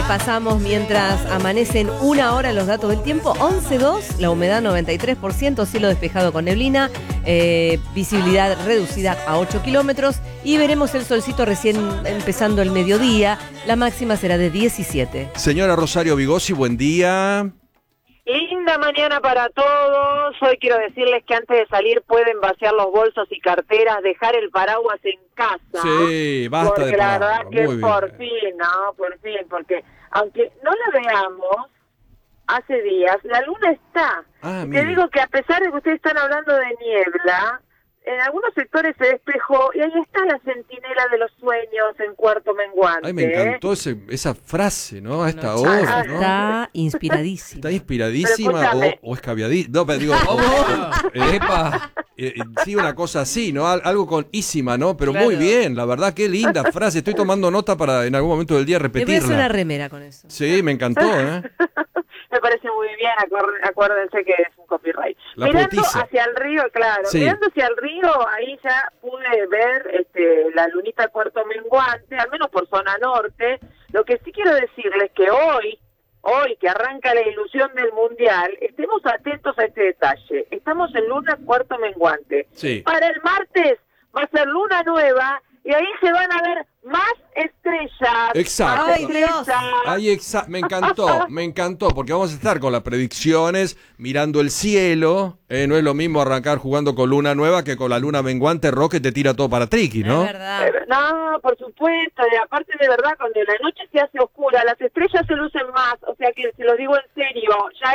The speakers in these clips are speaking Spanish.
repasamos mientras amanecen 1 hora los datos del tiempo. 11.2, la humedad 93%, cielo despejado con neblina, visibilidad reducida a 8 kilómetros y veremos el solcito recién empezando el mediodía. La máxima será de 17. Señora Rosario Vigossi, buen día. Linda mañana para todos. Hoy quiero decirles que antes de salir pueden vaciar los bolsos y carteras, dejar el paraguas en casa. Sí, basta porque de la verdad paraguas. que Muy por bien. fin, ¿no? Por fin, porque aunque no la veamos hace días, la luna está. Ah, Te mire. digo que a pesar de que ustedes están hablando de niebla, en algunos sectores se despejó y ahí está la centinela de los sueños en cuarto menguante. Ay, me encantó esa frase, ¿no? A esta hora, ¿no? Está inspiradísima. Está inspiradísima Pero escúchame. o escabiadísima. No, pero digo, Epa. sí, una cosa así, ¿no? Algo con ísima, ¿no? Pero Claro. muy bien, la verdad, qué linda frase. Estoy tomando nota para en algún momento del día Le voy a hacer una repetirla. remera con eso. Sí, me encantó, ¿eh? Me parece muy bien, acuérdense que es un copyright. La Mirando poetisa. hacia el río, claro, Sí. mirando hacia el río, ahí ya pude ver la lunita cuarto menguante, al menos por zona norte. Lo que sí quiero decirles que hoy que arranca la ilusión del mundial, estemos atentos a este detalle. Estamos en luna cuarto menguante. Sí. Para el martes va a ser luna nueva y ahí se van a ver más estrellas. Exacto. Más Ay, Dios. estrellas. Ahí me encantó, porque vamos a estar con las predicciones, mirando el cielo, no es lo mismo arrancar jugando con luna nueva que con la luna menguante, Roque te tira todo para Triqui, ¿no? Es verdad. No, por supuesto, y aparte de verdad, cuando la noche se hace oscura, las estrellas se lucen más, o sea que se lo digo en serio, ya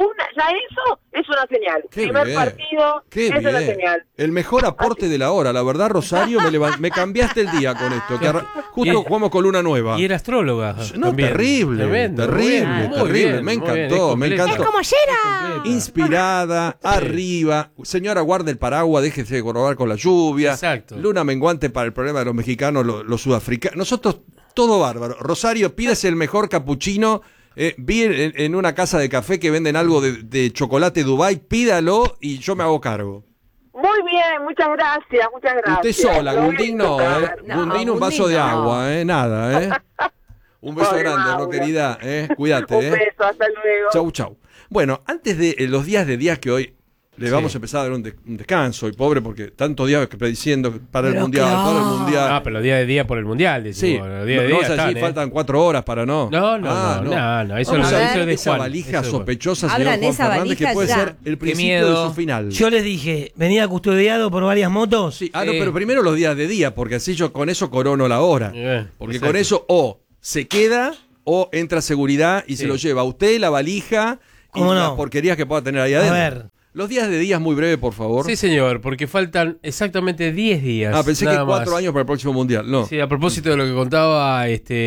eso es una señal. Qué Primer bien. partido Qué es una bien. señal. El mejor aporte de la hora, la verdad, Rosario, me cambiaste el día con esto, que justo jugamos con luna nueva. Y era astróloga. No, también. terrible, Tremendo, terrible, muy bien, terrible, muy bien, me muy bien, encantó, es me completa. encantó. ¡Como Yera! Inspirada, arriba. Señora, guarde el paraguas, déjese de corrobar con la lluvia. Exacto. Luna menguante para el problema de los mexicanos, los sudafricanos. Nosotros, todo bárbaro. Rosario, pídese el mejor capuchino. Vi en una casa de café que venden algo de chocolate Dubai. Pídalo y yo me hago cargo. Muy bien, muchas gracias, muchas gracias. Usted sola, Lo voy a Gundín no, intentar. No, Gundín un vaso de Gundín no. agua, nada, Un beso Pobre grande, ¿no, Mauro. querida? Cuídate, Un beso, hasta luego. Chau, chau. Bueno, antes de los días que hoy le vamos a empezar a dar un descanso, y pobre, porque tantos días que prediciendo para el Pero mundial, claro. para el mundial. Ah, pero los días de día por el mundial, Sí, decimos. Los días de no día vamos a decir, están, faltan 4 horas para no. No, eso Vamos lo a hizo ver de esa Juan. valija Eso de Juan. sospechosa, señor Abran Juan esa Fernández, que valija puede ya. ser el principio miedo. de su final. Yo les dije, venía custodiado por varias motos. Sí, no, pero primero los días de día, porque así yo con eso corono la hora. Porque exacto. con eso o se queda o entra seguridad y se lo lleva a usted, la valija y ¿Cómo no? las porquerías que pueda tener ahí A adentro. ver. Los días de día es muy breve, por favor. Sí, señor, porque faltan exactamente 10 días. Pensé que nada 4 más. años para el próximo mundial. No. Sí, a propósito de lo que contaba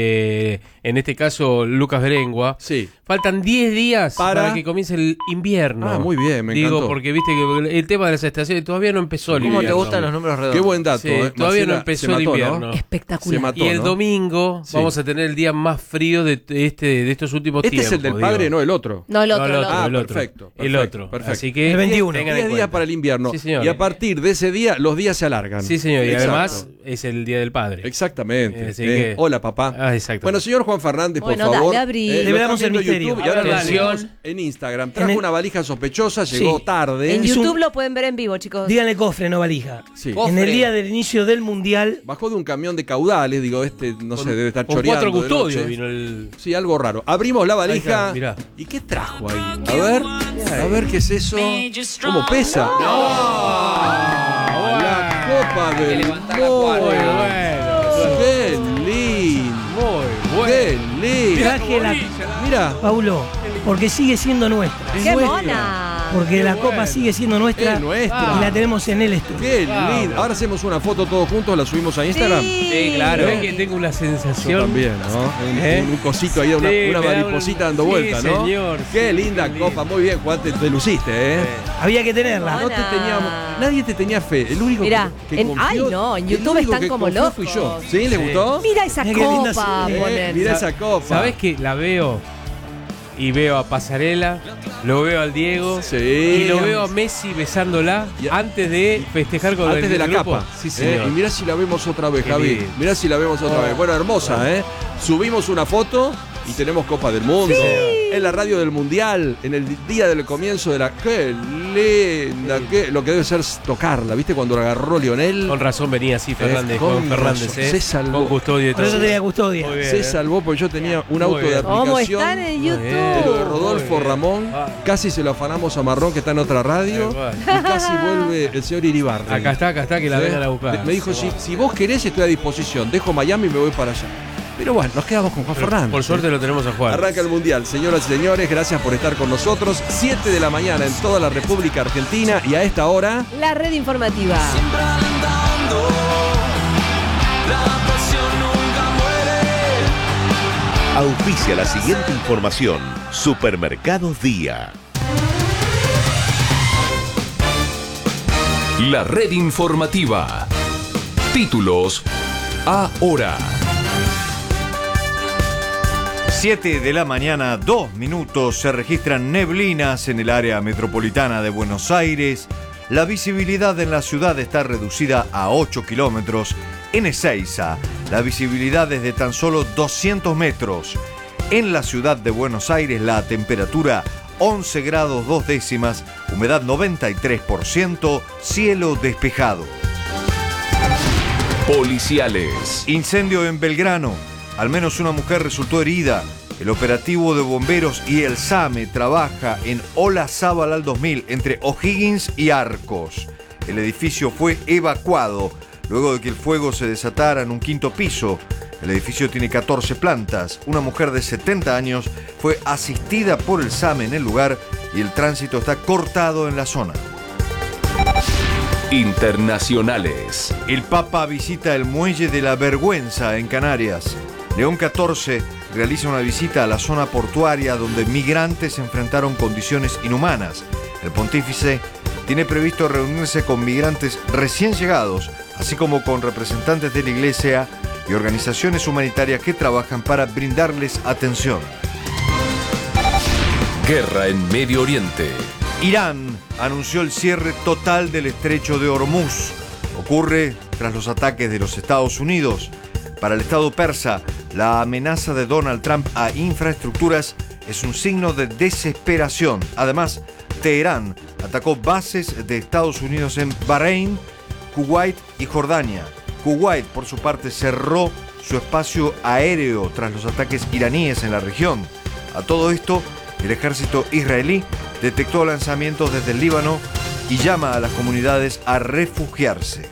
en este caso Lucas Berengua, Sí. faltan 10 días Para- para que comience el invierno. Ah, muy bien, me encantó. Digo, porque viste que el tema de las estaciones todavía no empezó el ¿Cómo te invierno. gustan los números redondos? Qué buen dato. Sí, todavía no Marcela empezó se el mató, ¿no? invierno. Se Espectacular. mató, Y el ¿no? domingo Sí. vamos a tener el día más frío de estos últimos Este tiempos. es el del digo. padre, no el otro. No, el otro. No, el otro, Ah, el otro. perfecto, El perfecto, otro. perfecto. Así que El 21. tengan 10 en días cuenta. para el invierno. Sí, señor. Y a partir de ese día, los días se alargan. Sí, señor. Y Exacto. además es el día del padre. Exactamente. Así que- Hola, papá. Ah, exacto. Bueno, señor Juan Fernández, Bueno, por favor. dale, abrí. lo Develamos están viendo el misterio. YouTube y ahora lo Atención. tenemos en Instagram. Trajo En el- una valija sospechosa, llegó Sí. tarde. En Es YouTube un- lo pueden ver en vivo, chicos. Díganle cofre, no valija. Sí. En el día del inicio del mundial, Bajó de un camión de caudales, digo, no sé, debe estar Con choreando. 4 de custodios noche. vino el... Sí, algo raro. Abrimos la valija. Ahí está, mirá. ¿Y qué trajo ahí? A ver qué es eso. ¿Cómo pesa? La copa del Muy bueno. ¡Qué lindo! Muy bueno. ¡Qué lindo! traje la... Mira, Paulo, porque sigue siendo nuestra. ¡Qué nuestra. mona! Porque la copa sigue siendo nuestra es nuestra. y la tenemos en el estudio. ¡Qué lindo! Ahora hacemos una foto todos juntos, la subimos a Instagram. Sí, claro. ¿No? Es que tengo una Yo sensación. también, ¿no? Un cosito ahí, una Sí, me da mariposita dando sí, vuelta, ¿no? señor, Qué sí, linda qué copa, lindo. muy bien, Juan, te luciste, ¿eh? Había que tenerla. No te teníamos, nadie te tenía fe. El único Mirá, que confió, ay, no, en el YouTube único están que como confió fui locos. yo. ¿Sí? ¿Le gustó? Mira esa Mira qué linda copa, se ve. poner. Mira esa copa. ¿Sabés que la veo? Y veo a Pasarela, lo veo al Diego Sí. y lo veo a Messi besándola Y- antes de festejar con Antes el de la grupo. capa. Sí, señor. Y mira si la vemos otra vez, Qué Javi. lindo. Mira si la vemos otra vez. Bueno, hermosa, ¿eh? Subimos una foto Y tenemos Copa del Mundo. En la radio del Mundial, en el día del comienzo de la... ¡Qué linda! Lo que debe ser tocarla, ¿viste? Cuando la agarró Lionel. Con razón venía así Fernández, con Fernández, Se salvó. con custodia y Por todo. eso tenía custodia. Muy bien, Se salvó porque yo tenía un auto de ¿Cómo aplicación. están en Muy YouTube? bien. De lo de Rodolfo Muy bien. Ramón, casi se lo afanamos a Marrón, que está en otra radio, y casi vuelve el señor Iribarren. Acá está, que la ¿Sí? vengan a buscar. Me dijo, si vos querés, estoy a disposición. Dejo Miami y me voy para allá. Pero bueno, nos quedamos con Juan Fernández. Por suerte lo tenemos a Juan. Arranca el Mundial. Señoras y señores, gracias por estar con nosotros. 7 de la mañana en toda la República Argentina, y a esta hora... La red informativa. Auspicia la siguiente información. Supermercados Día. La red informativa. Títulos ahora. 7 de la mañana, 2 minutos, se registran neblinas en el área metropolitana de Buenos Aires. La visibilidad en la ciudad está reducida a 8 kilómetros. En Ezeiza, la visibilidad es de tan solo 200 metros. En la ciudad de Buenos Aires, la temperatura 11 grados 2 décimas, humedad 93%, cielo despejado. Policiales. Incendio en Belgrano. Al menos una mujer resultó herida. El operativo de bomberos y el SAME trabaja en Olazábal al 2000 entre O'Higgins y Arcos. El edificio fue evacuado luego de que el fuego se desatara en un quinto piso. El edificio tiene 14 plantas. Una mujer de 70 años fue asistida por el SAME en el lugar y el tránsito está cortado en la zona. Internacionales. El Papa visita el Muelle de la Vergüenza en Canarias. León XIV realiza una visita a la zona portuaria donde migrantes enfrentaron condiciones inhumanas. El pontífice tiene previsto reunirse con migrantes recién llegados, así como con representantes de la Iglesia y organizaciones humanitarias que trabajan para brindarles atención. Guerra en Medio Oriente. Irán anunció el cierre total del estrecho de Hormuz. Ocurre tras los ataques de los Estados Unidos. Para el Estado persa, la amenaza de Donald Trump a infraestructuras es un signo de desesperación. Además, Teherán atacó bases de Estados Unidos en Bahrein, Kuwait y Jordania. Kuwait, por su parte, cerró su espacio aéreo tras los ataques iraníes en la región. A todo esto, el ejército israelí detectó lanzamientos desde el Líbano y llama a las comunidades a refugiarse.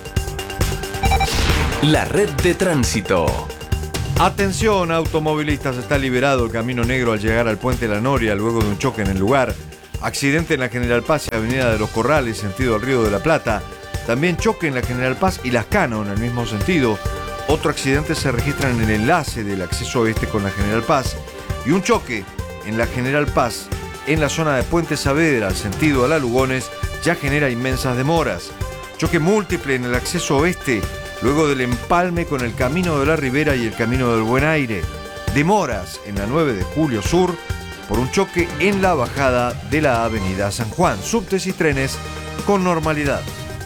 La red de tránsito. Atención, automovilistas, está liberado el Camino Negro al llegar al Puente La Noria luego de un choque en el lugar. Accidente en la General Paz y Avenida de los Corrales, sentido al Río de la Plata. También choque en la General Paz y Lascano en el mismo sentido. Otro accidente se registra en el enlace del acceso oeste con la General Paz. Y un choque en la General Paz en la zona de Puente Saavedra, sentido a La Lugones, ya genera inmensas demoras. Choque múltiple en el acceso oeste, luego del empalme con el Camino de la Ribera y el Camino del Buen Aire. Demoras en la 9 de Julio Sur por un choque en la bajada de la Avenida San Juan. Subtes y trenes con normalidad.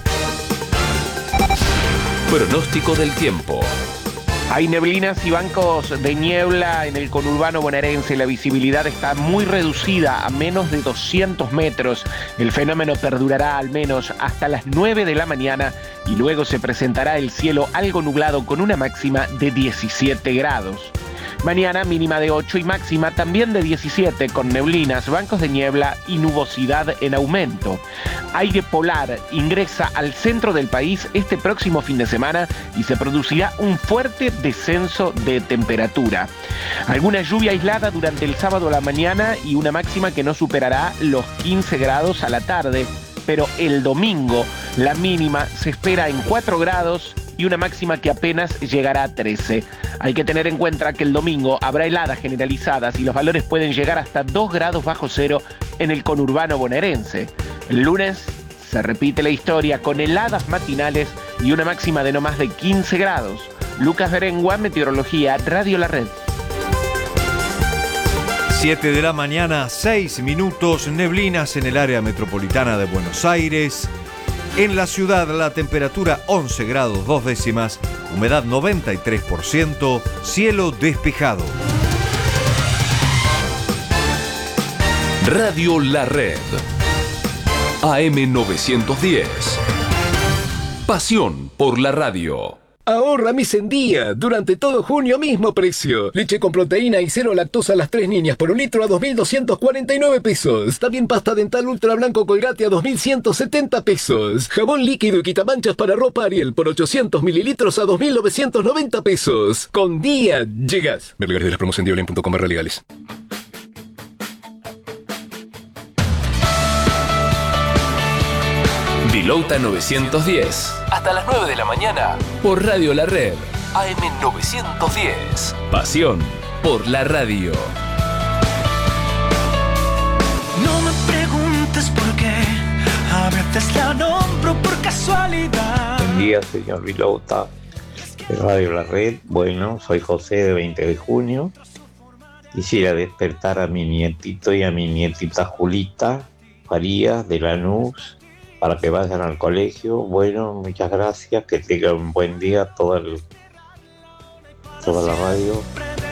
Pronóstico del tiempo. Hay neblinas y bancos de niebla en el conurbano bonaerense. La visibilidad está muy reducida, a menos de 200 metros. El fenómeno perdurará al menos hasta las 9 de la mañana y luego se presentará el cielo algo nublado con una máxima de 17 grados. Mañana mínima de 8 y máxima también de 17, con neblinas, bancos de niebla y nubosidad en aumento. Aire polar ingresa al centro del país este próximo fin de semana y se producirá un fuerte descenso de temperatura. Alguna lluvia aislada durante el sábado a la mañana y una máxima que no superará los 15 grados a la tarde. Pero el domingo la mínima se espera en 4 grados y una máxima que apenas llegará a 13. Hay que tener en cuenta que el domingo habrá heladas generalizadas y los valores pueden llegar hasta 2 grados bajo cero en el conurbano bonaerense. El lunes se repite la historia con heladas matinales y una máxima de no más de 15 grados. Lucas Berengua, Meteorología, Radio La Red. 7 de la mañana, 6 minutos, neblinas en el área metropolitana de Buenos Aires. En la ciudad la temperatura 11 grados 2 décimas, humedad 93%, cielo despejado. Radio La Red. AM910. Pasión por la radio. Ahorra mes en día. Durante todo junio, mismo precio. Leche con proteína y cero lactosa a las 3 niñas por un litro a 2.249 pesos. También pasta dental ultra blanco Colgate a 2.170 pesos. Jabón líquido y quitamanchas para ropa Ariel por 800 mililitros a 2.990 pesos. Con día llegas. Ver lugares de la promoción de Olen.com/legales. Vilouta 910. Hasta las 9 de la mañana. Por Radio La Red. AM910. Pasión por la radio. No me preguntes por qué. A veces la nombro por casualidad. Buen día, señor Vilouta. De Radio La Red. Bueno, soy José de 20 de junio. Quisiera despertar a mi nietito y a mi nietita Julita Farías de Lanús, para que vayan al colegio. Bueno, muchas gracias, que tengan un buen día toda la radio.